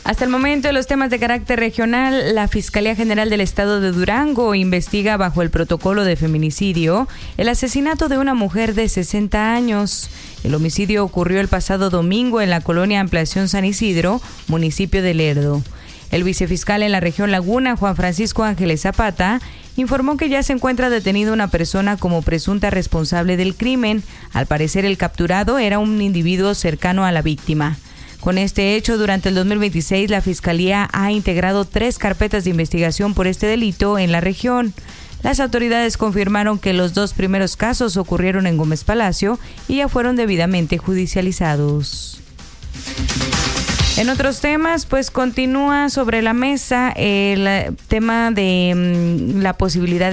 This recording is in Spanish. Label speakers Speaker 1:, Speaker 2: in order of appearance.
Speaker 1: Hasta el momento, en los temas de carácter regional, la Fiscalía General del Estado de Durango investiga bajo el protocolo de feminicidio el asesinato de una mujer de 60 años. El homicidio ocurrió el pasado domingo en la colonia Ampliación San Isidro, municipio de Lerdo. El vicefiscal en la región Laguna, Juan Francisco Ángeles Zapata, informó que ya se encuentra detenida una persona como presunta responsable del crimen. Al parecer, el capturado era un individuo cercano a la víctima. Con este hecho, durante el 2026, la Fiscalía ha integrado 3 carpetas de investigación por este delito en la región. Las autoridades confirmaron que los 2 primeros casos ocurrieron en Gómez Palacio y ya fueron debidamente judicializados. En otros temas, pues continúa sobre la mesa el tema de la posibilidad